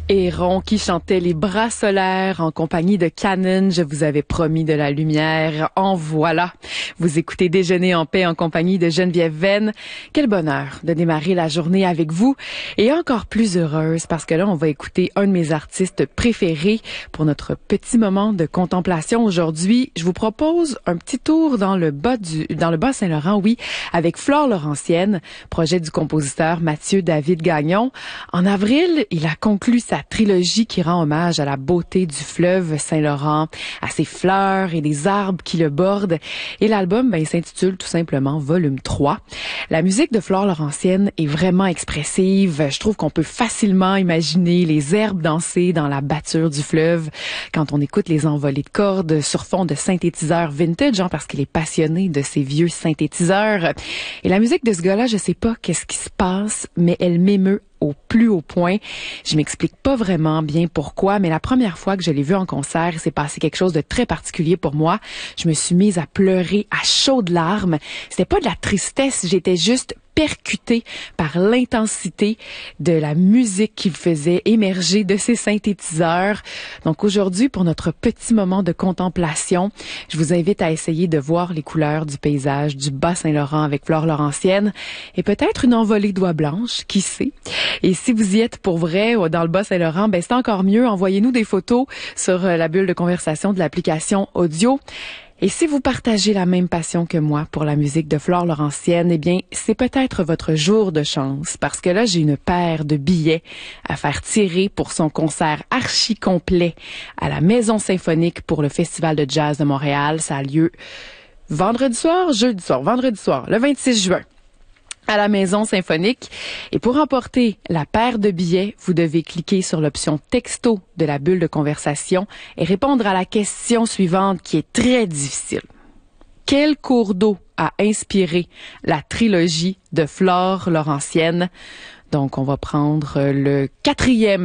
Héron qui chantait Les Bras solaires en compagnie de Canon. Je vous avais promis de la lumière. En voilà. Vous écoutez Déjeuner en paix en compagnie de Geneviève Venn. Quel bonheur de démarrer la journée avec vous. Et encore plus heureuse parce que là, on va écouter un de mes artistes préférés pour notre petit moment de contemplation aujourd'hui. Je vous propose un petit tour dans le Bas-Saint-Laurent, oui, avec Flore Laurentienne, projet du compositeur Mathieu David Gagnon. En avril, il a conclu sa trilogie qui rend hommage à la beauté du fleuve Saint-Laurent, à ses fleurs et des arbres qui le bordent. Et l'album, il s'intitule tout simplement Volume 3. La musique de Flore Laurentienne est vraiment expressive. Je trouve qu'on peut facilement imaginer les herbes danser dans la batture du fleuve quand on écoute les envolées de cordes sur fond de synthétiseurs vintage, parce qu'il est passionné de ces vieux synthétiseurs. Et la musique de ce gars-là, je sais pas qu'est-ce qui se passe, mais elle m'émeut au plus haut point. Je m'explique pas vraiment bien pourquoi, mais la première fois que je l'ai vu en concert, il s'est passé quelque chose de très particulier pour moi. Je me suis mise à pleurer à chaudes larmes. C'était pas de la tristesse, j'étais juste percutée par l'intensité de la musique qu'il faisait émerger de ses synthétiseurs. Donc aujourd'hui, pour notre petit moment de contemplation, je vous invite à essayer de voir les couleurs du paysage du Bas-Saint-Laurent avec Flore Laurentienne et peut-être une envolée d'oies blanches, qui sait. Et si vous y êtes pour vrai dans le Bas-Saint-Laurent, c'est encore mieux. Envoyez-nous des photos sur la bulle de conversation de l'application audio. Et si vous partagez la même passion que moi pour la musique de Flore Laurentienne, c'est peut-être votre jour de chance, parce que là, j'ai une paire de billets à faire tirer pour son concert archi complet à la Maison Symphonique pour le Festival de Jazz de Montréal. Ça a lieu vendredi soir, le 26 juin. À la Maison Symphonique. Et pour emporter la paire de billets, vous devez cliquer sur l'option texto de la bulle de conversation et répondre à la question suivante qui est très difficile. Quel cours d'eau a inspiré la trilogie de Flore Laurentienne? Donc, on va prendre le 4e